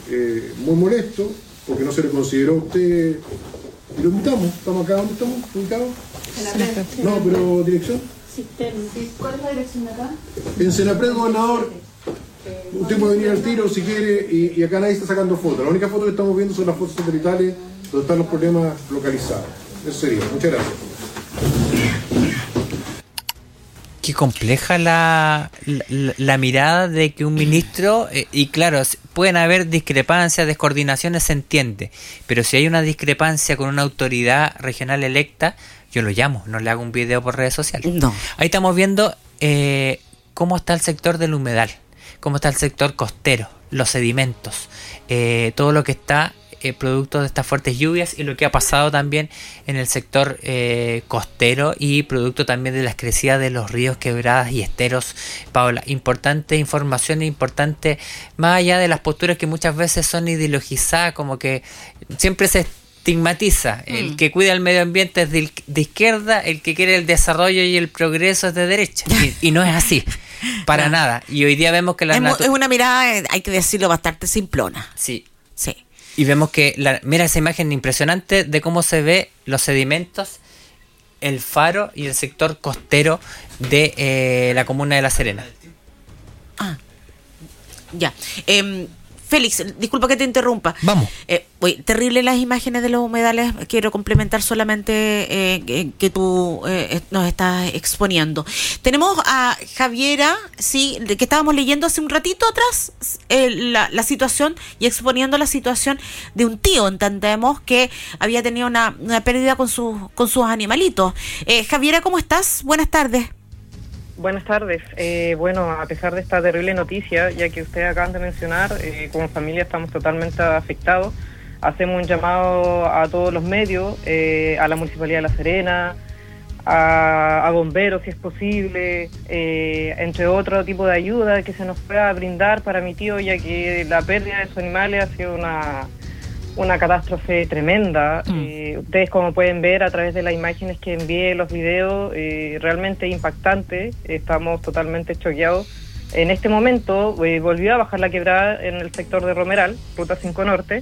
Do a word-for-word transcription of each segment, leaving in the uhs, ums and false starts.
eh, muy molesto porque no se le consideró a usted. Y lo invitamos, estamos acá, ¿dónde estamos? ¿Ubicados? No, pero dirección. ¿Cuál es la dirección de acá? En Senapred, gobernador. Usted puede venir al tiro si quiere, y, y acá nadie está sacando fotos. La única foto que estamos viendo son las fotos satelitales donde están los problemas localizados. Eso sería. Muchas gracias. Qué compleja la, la, la mirada de que un ministro, eh, y claro, pueden haber discrepancias, descoordinaciones, se entiende, pero si hay una discrepancia con una autoridad regional electa, yo lo llamo, no le hago un video por redes sociales. No. Ahí estamos viendo eh, cómo está el sector del humedal, cómo está el sector costero, los sedimentos, eh, todo lo que está eh, producto de estas fuertes lluvias y lo que ha pasado también en el sector eh, costero y producto también de las crecidas de los ríos, quebradas y esteros. Paola, importante información, importante, más allá de las posturas que muchas veces son ideologizadas, como que siempre se estigmatiza, mm. el que cuida el medio ambiente es de, de izquierda, el que quiere el desarrollo y el progreso es de derecha, y, y no es así. Para no. nada. Y hoy día vemos que la es, natu- es una mirada, hay que decirlo, bastante simplona. Sí. Sí. Y vemos que, la, mira esa imagen impresionante de cómo se ve los sedimentos, el faro y el sector costero de eh, la comuna de La Serena. Ah, ya. Eh, Félix, disculpa que te interrumpa. Vamos. Eh, oye, terrible las imágenes de los humedales. Quiero complementar solamente eh, que, que tú eh, nos estás exponiendo. Tenemos a Javiera, sí, que estábamos leyendo hace un ratito atrás eh, la, la situación y exponiendo la situación de un tío, entendemos, que había tenido una, una pérdida con, sus con sus animalitos. Eh, Javiera, ¿cómo estás? Buenas tardes. Buenas tardes. Eh, bueno, a pesar de esta terrible noticia, ya que ustedes acaban de mencionar, eh, como familia estamos totalmente afectados. Hacemos un llamado a todos los medios, eh, a la Municipalidad de La Serena, a, a bomberos si es posible, eh, entre otro tipo de ayuda que se nos pueda brindar para mi tío, ya que la pérdida de sus animales ha sido una... una catástrofe tremenda. Mm. Eh, ustedes, como pueden ver a través de las imágenes que envié, los videos, eh, realmente impactante. Estamos totalmente choqueados. En este momento eh, volvió a bajar la quebrada en el sector de Romeral, Ruta cinco Norte,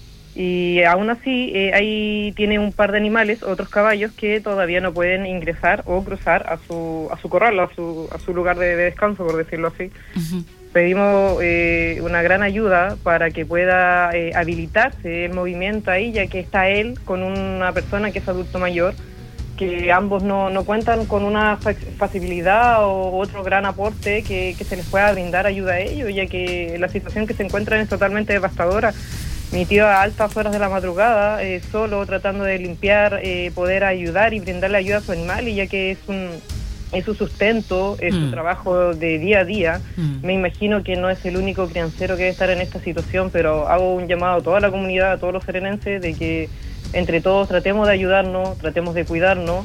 y aún así eh, ahí tiene un par de animales, otros caballos, que todavía no pueden ingresar o cruzar a su a su corral, a su, a su lugar de, de descanso, por decirlo así. Uh-huh. Pedimos eh, una gran ayuda para que pueda eh, habilitarse el movimiento ahí, ya que está él con una persona que es adulto mayor, que ambos no, no cuentan con una facilidad o otro gran aporte que, que se les pueda brindar ayuda a ellos, ya que la situación que se encuentran es totalmente devastadora. Mi tío a altas horas de la madrugada, eh, solo tratando de limpiar, eh, poder ayudar y brindarle ayuda a su animal, y ya que es un... es su sustento, es mm. su trabajo de día a día. Mm. Me imagino que no es el único criancero que debe estar en esta situación, pero hago un llamado a toda la comunidad, a todos los serenenses, de que entre todos tratemos de ayudarnos, tratemos de cuidarnos,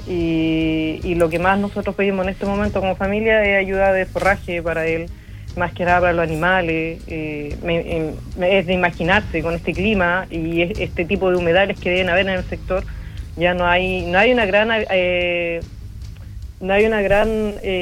y, y lo que más nosotros pedimos en este momento como familia es ayuda de forraje para él, más que nada para los animales. Eh, me, me, es de imaginarse con este clima y es, este tipo de humedales que deben haber en el sector, ya no hay, no hay una gran... Eh, no hay una gran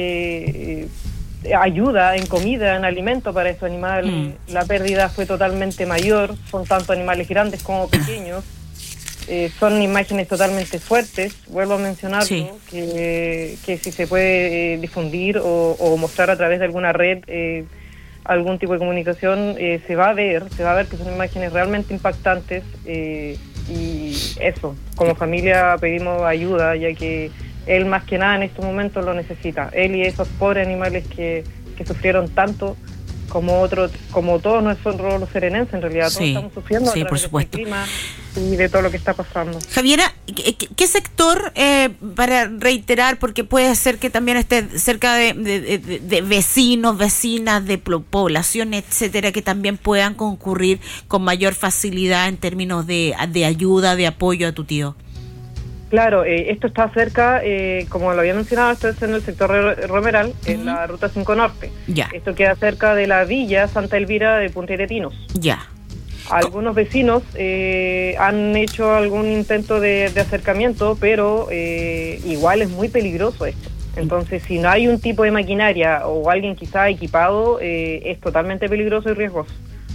eh, ayuda en comida, en alimento para estos animales. Mm. La pérdida fue totalmente mayor, son tanto animales grandes como pequeños. Eh, son imágenes totalmente fuertes, vuelvo a mencionarlo, sí. que, que si se puede eh, difundir o, o mostrar a través de alguna red, eh, algún tipo de comunicación, eh, se va a ver, se va a ver que son imágenes realmente impactantes, eh, y eso, como familia pedimos ayuda, ya que él más que nada en estos momentos lo necesita, él y esos pobres animales que, que sufrieron tanto como otros, como todos nosotros los serenenses, en realidad, sí, todos estamos sufriendo sí, a través del clima y de todo lo que está pasando. Javiera, ¿qué, qué sector, eh, para reiterar, porque puede ser que también esté cerca de, de, de, de vecinos, vecinas, de población, etcétera, que también puedan concurrir con mayor facilidad en términos de, de ayuda, de apoyo a tu tío? Claro, eh, esto está cerca, eh, como lo había mencionado, esto es en el sector Romeral, uh-huh, en la Ruta cinco Norte. Ya. Esto queda cerca de la villa Santa Elvira de Punta Aretinos. Ya. Algunos vecinos eh, han hecho algún intento de, de acercamiento, pero eh, igual es muy peligroso esto. Entonces, si no hay un tipo de maquinaria o alguien quizá equipado, eh, es totalmente peligroso y riesgoso.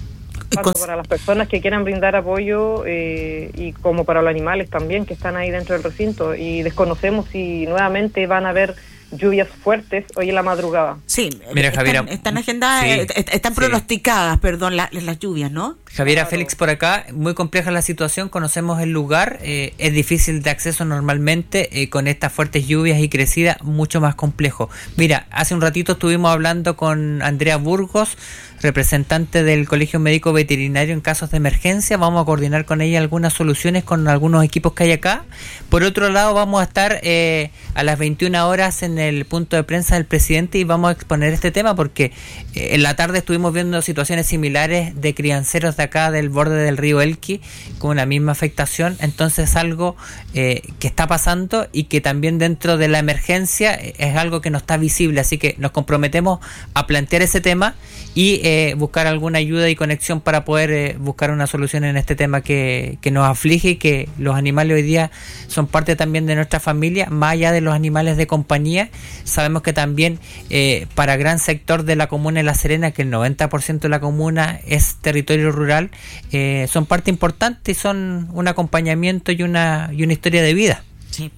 tanto para las personas que quieran brindar apoyo eh, y como para los animales también que están ahí dentro del recinto, y desconocemos si nuevamente van a haber lluvias fuertes hoy en la madrugada. Sí, Mira, están, Javiera, están agendadas, sí, eh, están sí. pronosticadas, perdón, la, las lluvias, ¿no? Javiera, Claro. Félix por acá, muy compleja la situación, conocemos el lugar, eh, es difícil de acceso normalmente, eh, con estas fuertes lluvias y crecidas, mucho más complejo. Mira, hace un ratito estuvimos hablando con Andrea Burgos, representante del Colegio Médico Veterinario en casos de emergencia. Vamos a coordinar con ella algunas soluciones con algunos equipos que hay acá. Por otro lado, vamos a estar eh, a las veintiuna horas en el punto de prensa del presidente y vamos a exponer este tema porque eh, en la tarde estuvimos viendo situaciones similares de crianceros de acá del borde del río Elqui con la misma afectación. Entonces algo eh, que está pasando y que también dentro de la emergencia es algo que no está visible, así que nos comprometemos a plantear ese tema y eh, buscar alguna ayuda y conexión para poder eh, buscar una solución en este tema que, que nos aflige y que los animales hoy día son parte también de nuestra familia, más allá de los animales de compañía. Sabemos que también eh, para gran sector de la comuna de La Serena, que el noventa por ciento de la comuna es territorio rural, eh, son parte importante y son un acompañamiento y una, y una historia de vida. Sí.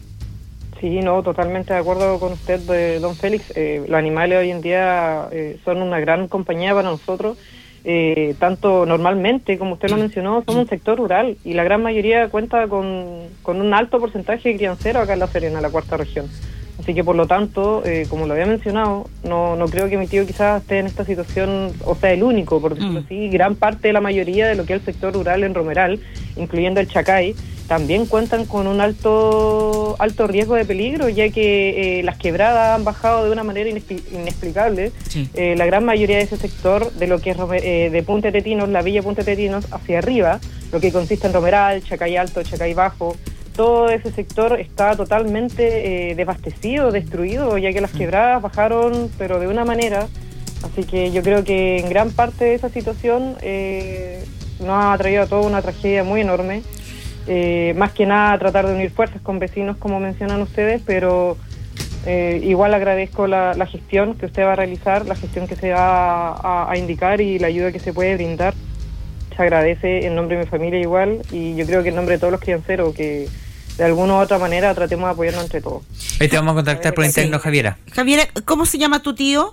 Sí, no, totalmente de acuerdo con usted, de don Félix. Eh, los animales hoy en día eh, son una gran compañía para nosotros. Eh, tanto normalmente, como usted lo mencionó, somos un sector rural y la gran mayoría cuenta con, con un alto porcentaje de crianceros acá en La Serena, la cuarta región. Así que por lo tanto, eh, como lo había mencionado, no, no creo que mi tío quizás esté en esta situación, o sea, el único, por decirlo Mm. así. Gran parte de la mayoría de lo que es el sector rural en Romeral, incluyendo el Chacay, también cuentan con un alto alto riesgo de peligro, ya que eh, las quebradas han bajado de una manera inexpli- inexplicable. Sí. Eh, la gran mayoría de ese sector, de lo que es Rome- eh, de Punta Tetinos, la villa Punta Tetinos, hacia arriba, lo que consiste en Romeral, Chacay Alto, Chacay Bajo, todo ese sector está totalmente eh, devastecido, destruido, ya que las quebradas bajaron, pero de una manera. Así que yo creo que en gran parte de esa situación eh, nos ha traído a toda una tragedia muy enorme. Eh, más que nada tratar de unir fuerzas con vecinos, como mencionan ustedes, pero eh, igual agradezco la, la gestión que usted va a realizar, la gestión que se va a, a indicar y la ayuda que se puede brindar. Se agradece en nombre de mi familia igual, y yo creo que en nombre de todos los crianceros, que de alguna u otra manera tratemos de apoyarnos entre todos. Ahí te vamos a contactar por interno, Javiera. Javiera, ¿cómo se llama tu tío?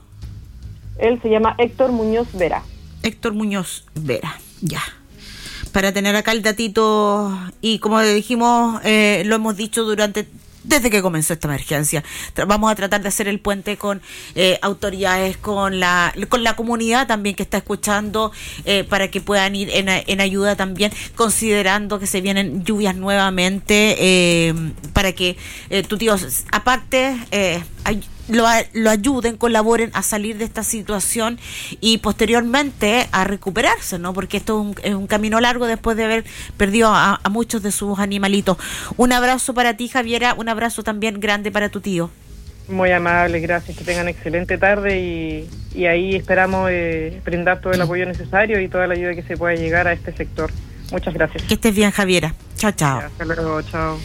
Él se llama Héctor Muñoz Vera. Héctor Muñoz Vera, ya. Para tener acá el datito, y como le dijimos, eh, lo hemos dicho durante desde que comenzó esta emergencia, Tra- vamos a tratar de hacer el puente con eh, autoridades, con la con la comunidad también que está escuchando, eh, para que puedan ir en, en ayuda también, considerando que se vienen lluvias nuevamente, eh, para que eh, tu tío, aparte, eh, ay- Lo, lo ayuden, colaboren a salir de esta situación y posteriormente a recuperarse, ¿no? Porque esto es un, es un camino largo después de haber perdido a, a muchos de sus animalitos. Un abrazo para ti, Javiera, un abrazo también grande para tu tío. Muy amable, gracias, que tengan excelente tarde, y, y ahí esperamos eh, brindar todo el apoyo necesario y toda la ayuda que se pueda llegar a este sector. Muchas gracias. Que estés bien, Javiera. Chao, chao. Hasta luego, chao.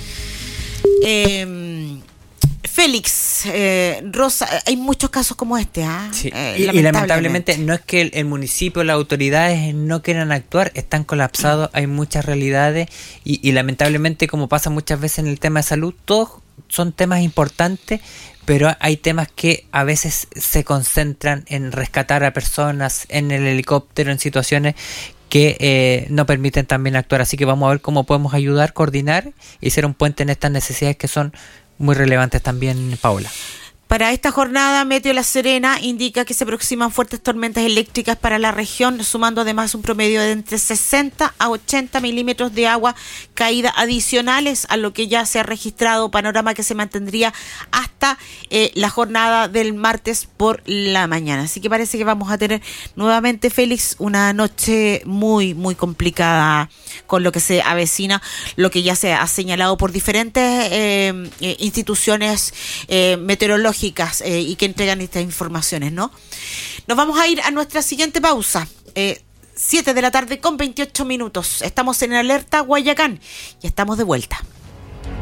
Eh, Félix, eh, Rosa, hay muchos casos como este, ¿ah? Sí. Eh, y, y lamentablemente no es que el, el municipio, las autoridades no quieran actuar, están colapsados, hay muchas realidades y, y lamentablemente, como pasa muchas veces en el tema de salud, todos son temas importantes, pero hay temas que a veces se concentran en rescatar a personas en el helicóptero, en situaciones que eh, no permiten también actuar. Así que vamos a ver cómo podemos ayudar, coordinar y hacer un puente en estas necesidades que son muy relevantes también, Paola. Para esta jornada, Meteo La Serena indica que se aproximan fuertes tormentas eléctricas para la región, sumando además un promedio de entre sesenta a ochenta milímetros de agua caída adicionales a lo que ya se ha registrado, panorama que se mantendría hasta eh, la jornada del martes por la mañana. Así que parece que vamos a tener nuevamente, Félix, una noche muy, muy complicada con lo que se avecina, lo que ya se ha señalado por diferentes eh, eh, instituciones eh, meteorológicas Eh, y que entregan estas informaciones, ¿no? Nos vamos a ir a nuestra siguiente pausa. Eh, siete de la tarde con veintiocho minutos. Estamos en Alerta Guayacán y estamos de vuelta.